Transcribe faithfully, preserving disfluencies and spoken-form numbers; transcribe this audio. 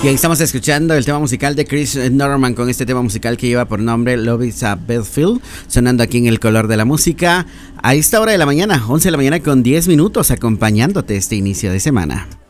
Y ahí estamos escuchando el tema musical de Chris Norman con este tema musical que lleva por nombre Love is a Battlefield, sonando aquí en El Color de la Música a esta hora de la mañana, once de la mañana con diez minutos, acompañándote este inicio de semana.